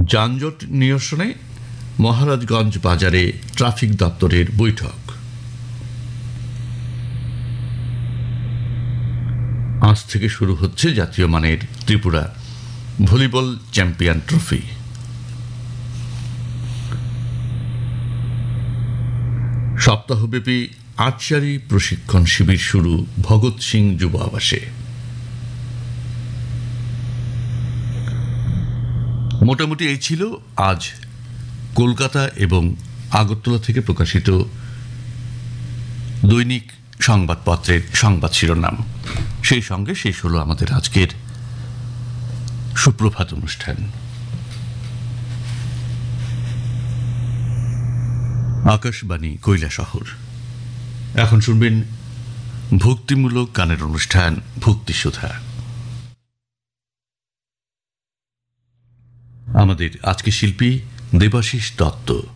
যানজট নিরসনে মহারাজগঞ্জ বাজারে ট্রাফিক দপ্তরের বৈঠক। আজ থেকে শুরু হচ্ছে জাতীয় মানের Tripura volleyball champion trophy. সপ্তাহব্যাপী archery প্রশিক্ষণ শিবির শুরু ভগৎ সিং যুব আবাসে। মোটামুটি এই ছিল আজ কলকাতা এবং আগরতলা থেকে প্রকাশিত দৈনিক সংবাদপত্রের সংবাদ শিরোনাম। সেই সঙ্গে শেষ হলো আমাদের আজকের সুপ্রভাত অনুষ্ঠান। আকাশবাণী কৈলাসহর। এখন শুনবেন ভক্তিমূলক গানের অনুষ্ঠান ভক্তিসুধা। আমাদের আজকে শিল্পী দেবাশিস দত্ত।